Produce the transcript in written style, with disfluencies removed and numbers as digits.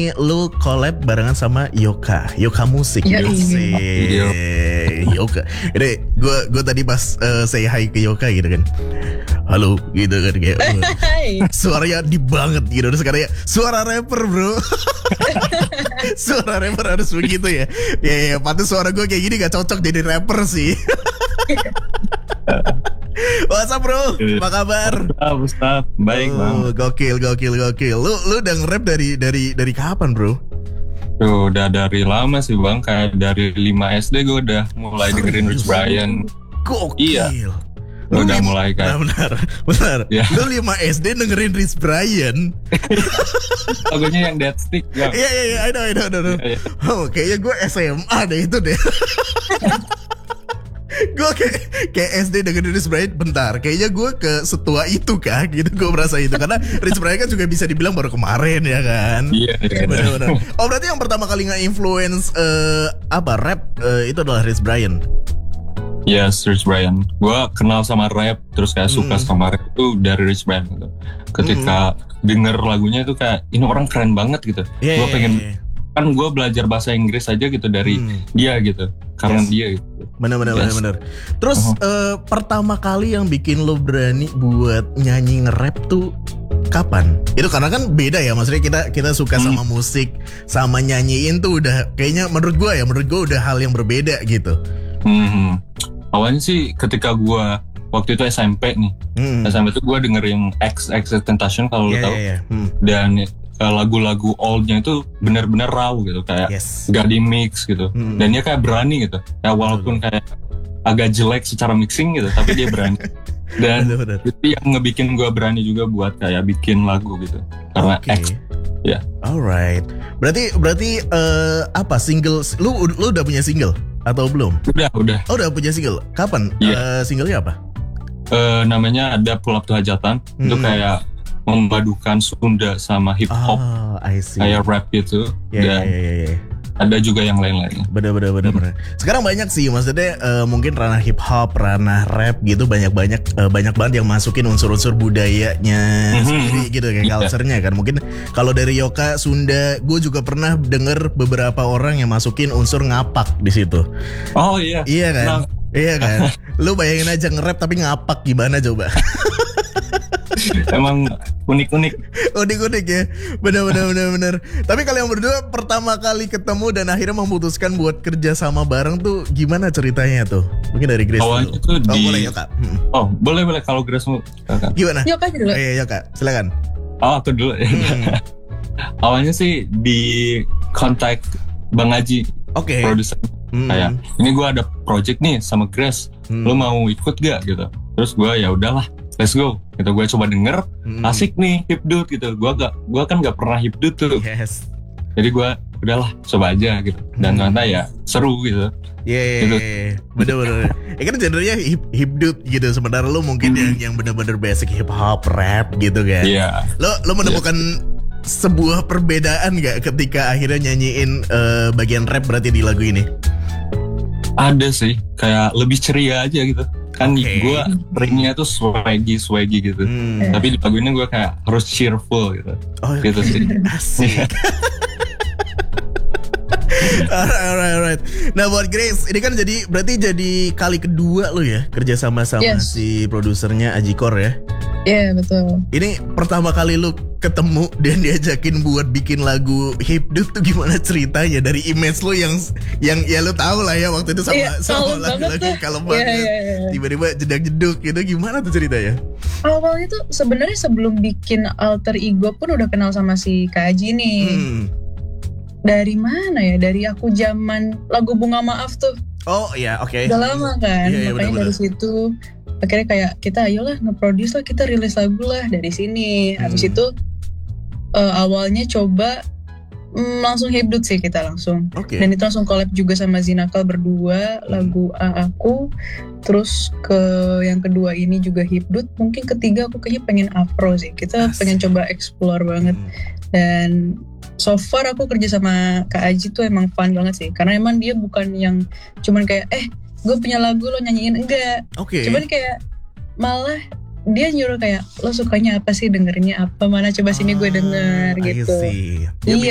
ini lu collab barengan sama Yoka Musik. Iya. Yoka. Ini gue tadi pas say hi ke Yoka gitu kan. Halo gitu kan kayak suaranya deep banget gitu. Terus katanya suara rapper bro. Suara rapper harus begitu ya. Ya patut suara gue kayak gini gak cocok jadi rapper sih. What's up bro? Apa kabar? Ustaz, baik bang. Gokil. Lu udah nge-rap dari kapan bro? Tuh udah dari lama sih bang. Kayak dari 5 SD gue udah mulai dengerin Rich Brian. Gokil. Iya. Udah mulai kayak. Benar. Ya. Lu 5 SD dengerin Rich Brian. Lagunya yang Dead Stick bang. Iya, I know. Iya. Oh, kayaknya gue SMA deh itu deh. Gue kayak SD dengerin Rich Brian. Bentar, kayaknya gue ke setua itu kah gitu. Gue merasa itu. Karena Rich Brian kan juga bisa dibilang baru kemarin ya kan. Iya. Benar. Oh berarti yang pertama kali nge-influence rap itu adalah Rich Brian. Yes, Rich Brian. Gue kenal sama rap, terus kayak suka sama rap itu dari Rich Brian gitu. Ketika denger lagunya itu kayak ini orang keren banget gitu. Gue pengen kan gue belajar bahasa Inggris aja gitu dari dia gitu. Karena dia gitu. Bener. Terus pertama kali yang bikin lo berani buat nyanyi nge-rap tuh kapan? Itu karena kan beda ya, maksudnya kita suka sama musik, sama nyanyiin tuh udah kayaknya menurut gue udah hal yang berbeda gitu. Awalnya sih ketika gue waktu itu SMP nih, SMP itu gue dengerin XXXTentacion kalau lo tahu, dan lagu-lagu oldnya itu benar-benar raw gitu, kayak gak di mix gitu, dan dia kayak berani gitu, ya walaupun kayak agak jelek secara mixing gitu, tapi dia berani. Dan itu yang ngebikin gue berani juga buat kayak bikin lagu gitu, karena X. Ya. Alright. Berarti apa single? Lu udah punya single atau belum? Udah. Oh, udah punya single. Kapan? Singlenya apa? Namanya Ada Pulap Tuh Hajatan. Itu kayak memadukan Sunda sama hip hop. Kayak rap gitu. Dan ada juga yang lain-lain. Bener. Sekarang banyak sih, maksudnya mungkin ranah hip hop, ranah rap gitu banyak banget yang masukin unsur-unsur budayanya sendiri gitu kayak culture-nya kan. Mungkin kalau dari Yoka Sunda, gue juga pernah denger beberapa orang yang masukin unsur ngapak di situ. Oh iya. Iya kan? Iya kan? Lu bayangin aja nge-rap tapi ngapak gimana coba? Emang unik-unik ya. Bener. Tapi kalian berdua pertama kali ketemu dan akhirnya memutuskan buat kerja sama bareng tuh gimana ceritanya tuh? Mungkin dari Grace awalnya dulu. Itu boleh Yoka. Boleh kalau Grace mau. Gimana? Yoka dulu. Yoka, silakan. Aku dulu. Awalnya sih di kontak Bang Haji, produser. Kayak ini gue ada project nih sama Grace, lo mau ikut gak gitu? Terus gue ya udahlah, let's go. Gitu gue coba denger, asik nih hipdut gitu. Gue kan gak pernah hipdut tuh. Yes. Jadi gue udahlah coba aja gitu. Dan ternyata ya seru gitu. Gitu. Bener. Ya kan genrenya hipdut gitu. Sementara lo mungkin yang bener-bener basic hip hop rap gitu kan. Iya. Lo menemukan sebuah perbedaan gak ketika akhirnya nyanyiin bagian rap berarti di lagu ini? Ada sih, kayak lebih ceria aja gitu. Kan gue ringnya tuh swaggy gitu. Tapi di lagu ini gue kayak harus cheerful gitu. Gitu sih. Asik. Alright. Nah buat Grace, ini kan berarti jadi kali kedua lo ya kerja sama si produsernya Ajikor ya? Iya betul. Ini pertama kali lu ketemu dan diajakin buat bikin lagu hipdut tuh gimana ceritanya? Dari image lu yang ya lu tahu lah ya waktu itu sama lagu-lagu kalem banget. Tiba-tiba jedak-jeduk gitu, gimana tuh ceritanya? Awalnya tuh sebenarnya sebelum bikin alter ego pun udah kenal sama si Kak Aji nih. Dari mana ya? Dari aku zaman lagu Bunga Maaf tuh. Oh iya, oke. Udah lama kan, makanya dari bener. situ akhirnya kayak kita ayolah nge-produce lah, kita rilis lagu lah dari sini. Habis itu awalnya coba langsung hipdut sih kita langsung. Dan itu langsung collab juga sama Zinakal berdua, lagu Aku. Terus ke yang kedua ini juga hipdut. Mungkin ketiga aku kayaknya pengen afro sih. Kita pengen coba explore banget. Dan so far aku kerja sama Kak Aji tuh emang fun banget sih. Karena emang dia bukan yang cuman kayak gue punya lagu lo nyanyiin, enggak. Cuman kayak malah dia nyuruh kayak lo sukanya apa sih, dengerinnya apa, mana coba sini gue denger gitu. Iya.